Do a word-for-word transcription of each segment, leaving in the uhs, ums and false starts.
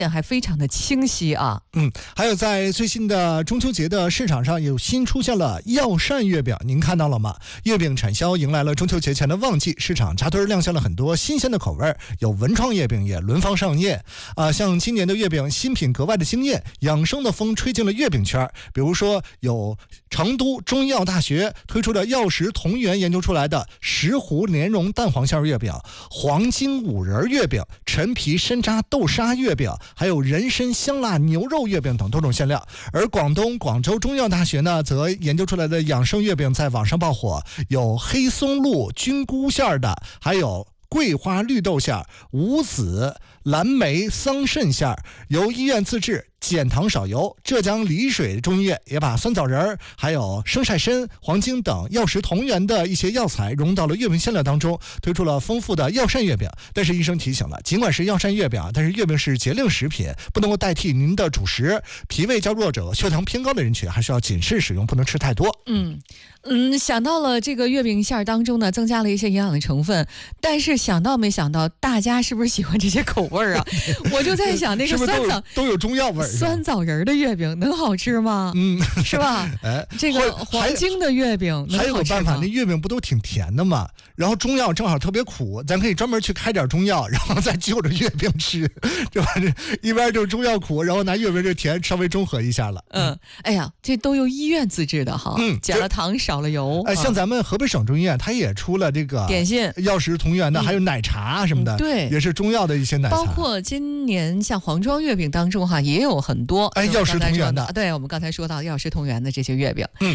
还非常的清晰啊。 嗯，还有在最新的中秋节的市场上，有新出现了药膳月饼，您看到了吗？月饼产销迎来了中秋节前的旺季，市场扎堆亮相了很多新鲜的口味，有文创月饼也轮番上演啊。像今年的月饼新品格外的惊艳，养生的风吹进了月饼圈，比如说有成都中医药大学推出的药食同源研究出来的石斛莲蓉蛋黄馅月饼、黄金五仁月饼、陈皮山楂豆沙月饼，还有人参香辣牛肉月饼等多种馅料。而广东广州中医药大学呢，则研究出来的养生月饼在网上爆火，有黑松露菌菇馅的，还有桂花绿豆馅、五子蓝莓桑葚馅，由医院自制，减糖少油。浙江丽水中医院也把酸枣仁、还有生晒参、黄精等药食同源的一些药材融到了月饼馅料当中，推出了丰富的药膳月饼。但是医生提醒了，尽管是药膳月饼，但是月饼是节令食品，不能够代替您的主食。脾胃较弱者、血糖偏高的人群还是要谨慎使用，不能吃太多。 嗯嗯，想到了这个月饼馅当中呢，增加了一些营养的成分，但是想到没想到大家是不是喜欢这些口味啊？我就在想那个酸枣都有中药味， 酸枣仁的月饼能好吃吗？ 嗯， 是吧？哎，这个黄精的月饼能好吃吗？ 还有个办法，那月饼不都挺甜的吗？然后中药正好特别苦，咱可以专门去开点中药，然后再就着月饼吃，对吧？一边就是中药苦，然后拿月饼这甜稍微中和一下了。 嗯，哎呀，这都由医院自制的哈，嗯，减了糖少了油。 哎，像咱们河北省中医院，它也出了这个点心药食同源的， 嗯、 还有奶茶什么的， 嗯、对， 也是中药的一些奶茶。 包括今年像黄庄月饼当中哈，也有很多哎药食同源的。 对，我们刚才说到药食同源的这些月饼。 嗯，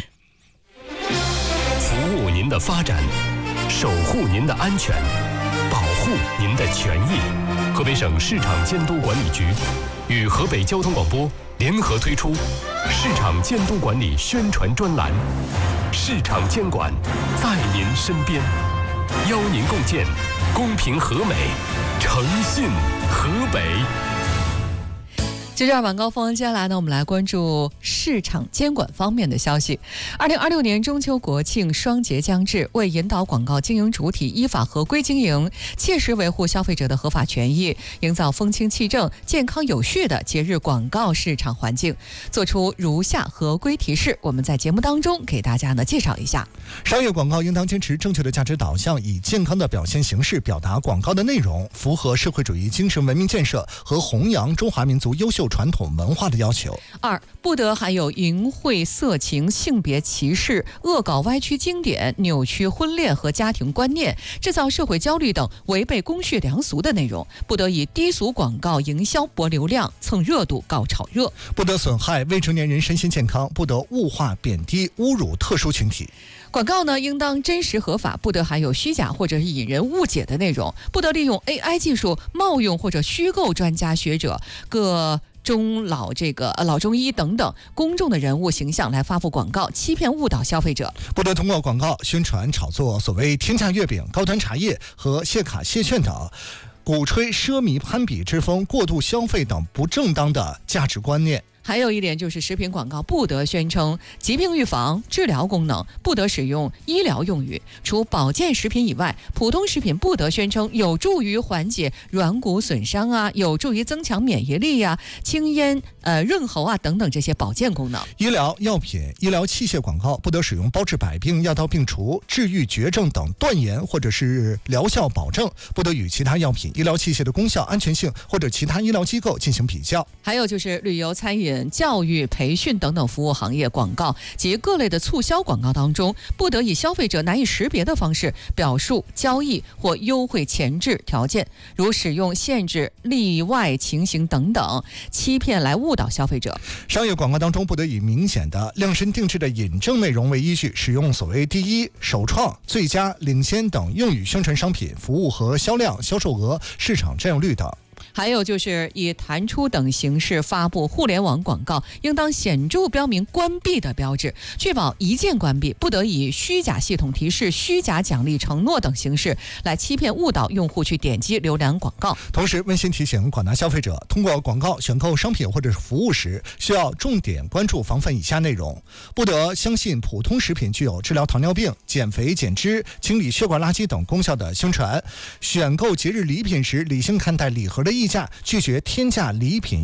服务您的发展，守护您的安全，保护您的权益。河北省市场监督管理局与河北交通广播联合推出市场监督管理宣传专栏，市场监管在您身边，邀您共建公平和美、诚信河北。 接着晚高峰，接下来呢，我们来关注市场监管方面的消息。二零二六年中秋国庆双节将至，为引导广告经营主体依法合规经营，切实维护消费者的合法权益，营造风清气正、健康有序的节日广告市场环境，做出如下合规提示。我们在节目当中给大家呢介绍一下。 商业广告应当坚持正确的价值导向，以健康的表现形式表达广告的内容，符合社会主义精神文明建设和弘扬中华民族优秀传统文化的要求。 二，不得含有淫秽、色情、性别歧视、恶搞歪曲经典、扭曲婚恋和家庭观念、制造社会焦虑等违背公序良俗的内容，不得以低俗广告营销博流量、蹭热度、搞炒热， 不得损害未成年人身心健康，不得物化、贬低、侮辱特殊群体。 广告呢，应当真实合法，不得含有虚假或者是引人误解的内容，不得利用 A I 技术冒用或者虚构专家学者、各中老这个呃老中医等等公众的人物形象来发布广告，欺骗误导消费者。 不得通过广告宣传炒作所谓天价月饼、高端茶叶和谢卡谢券等，鼓吹奢靡攀比之风、过度消费等不正当的价值观念。 还有一点就是食品广告不得宣称疾病预防、治疗功能，不得使用医疗用语。除保健食品以外，普通食品不得宣称有助于缓解软骨损伤啊，有助于增强免疫力呀、啊、清咽、呃润喉啊等等这些保健功能。 医疗药品、医疗器械广告不得使用包治百病、药到病除、治愈绝症等断言或者是疗效保证，不得与其他药品、医疗器械的功效、安全性或者其他医疗机构进行比较。 还有就是旅游、餐饮、教育、培训等等服务行业广告及各类的促销广告当中，不得以消费者难以识别的方式表述交易或优惠前置条件，如使用限制、例外情形等等，欺骗来误导消费者。 商业广告当中不得以明显的量身定制的引证内容为依据，使用所谓第一、首创、最佳、领先等用语宣传商品、服务和销量、销售额、市场占有率等。 还有就是以弹出等形式发布互联网广告，应当显著标明关闭的标志，确保一键关闭，不得以虚假系统提示、虚假奖励承诺等形式来欺骗误导用户去点击浏览广告。 同时温馨提醒广大消费者，通过广告选购商品或者是服务时，需要重点关注防范以下内容：不得相信普通食品具有治疗糖尿病、减肥减脂、清理血管垃圾等功效的宣传；选购节日礼品时，理性看待礼盒的溢价，拒绝天价礼品